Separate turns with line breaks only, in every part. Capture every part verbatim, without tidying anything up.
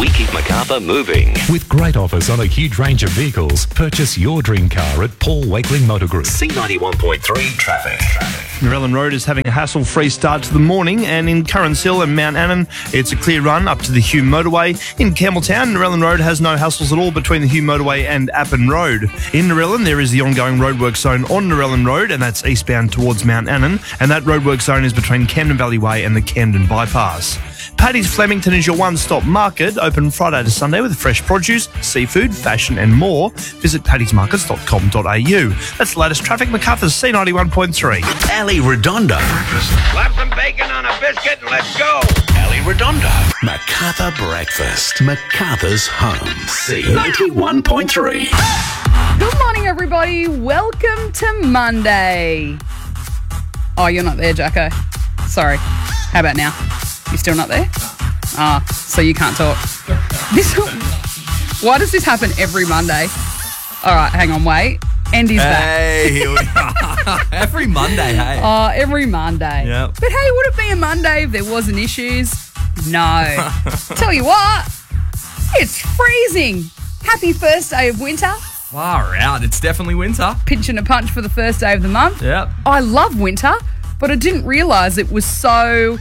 We keep Macarthur moving.
With great offers on a huge range of vehicles, purchase your dream car at Paul Wakeling Motor Group.
C ninety-one point three traffic.
Narellan Road is having a hassle-free start to the morning, and in Currans Hill and Mount Annan, it's a clear run up to the Hume Motorway. In Campbelltown, Narellan Road has no hassles at all between the Hume Motorway and Appin Road. In Narellan, there is the ongoing roadwork zone on Narellan Road, and that's eastbound towards Mount Annan, and that roadwork zone is between Camden Valley Way and the Camden Bypass. Paddy's Flemington is your one-stop market, open Friday to Sunday with fresh produce, seafood, fashion and more. Visit paddy's markets dot com dot a u. That's the latest traffic. Macarthur's C ninety-one point three.
Ali Redondo.
Slap some bacon on a biscuit and let's go.
Ali Redondo. Macarthur Breakfast. Macarthur's home. C ninety-one point three.
Good morning, everybody. Welcome to Monday. Oh, you're not there, Jacko. Sorry. How about now? You still not there? Ah, so you can't talk. This. Why does this happen every Monday? All right, hang on, wait. Andy's back.
Hey, here we are. Every Monday, hey.
Oh, every Monday.
Yep.
But hey, would it be a Monday if there wasn't issues? No. Tell you what, it's freezing. Happy first day of winter.
Far out. It's definitely winter.
Pinching a punch for the first day of the month.
Yep.
I love winter, but I didn't realise it was so...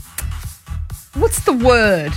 What's the word?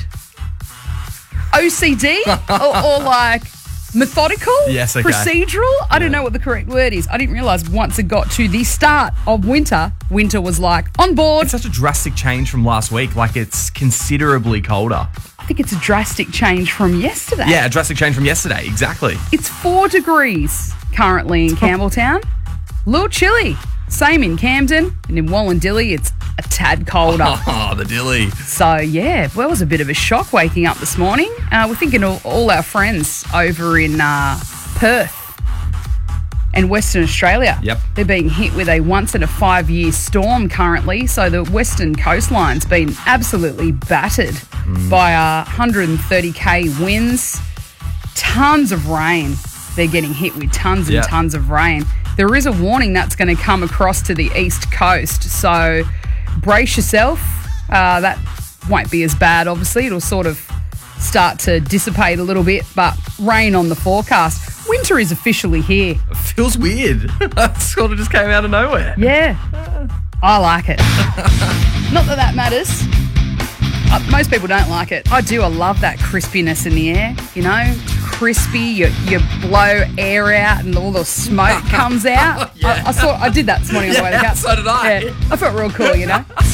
O C D? or, or like methodical?
Yes, okay.
Procedural? I don't know what the correct word is. I didn't realise once it got to the start of winter, winter was like on board.
It's such a drastic change from last week. Like, it's considerably colder.
I think it's a drastic change from yesterday.
Yeah, a drastic change from yesterday. Exactly.
It's four degrees currently in Campbelltown. A little chilly. Same in Camden, and in Wallandilly, it's a tad colder.
Oh, the dilly.
So, yeah, well, it was a bit of a shock waking up this morning. Uh, we're thinking of all our friends over in uh, Perth and Western Australia.
Yep.
They're being hit with a once-in-a-five-year storm currently, so the western coastline's been absolutely battered mm. by uh, one hundred thirty k winds, tons of rain. They're getting hit with tons and
yep.
tons of rain. There is a warning that's going to come across to the east coast, so brace yourself. Uh, that won't be as bad, obviously. It'll sort of start to dissipate a little bit, but rain on the forecast. Winter is officially here.
It feels weird. That sort of just came out of nowhere.
Yeah, I like it. Not that that matters. Uh, most people don't like it. I do. I love that crispiness in the air, you know, crispy. You, you blow air out and all the smoke comes out.
Yeah.
I, I saw. I did that this morning on the way to
Yeah,
cut.
so did I.
Yeah, I felt real cool, you know.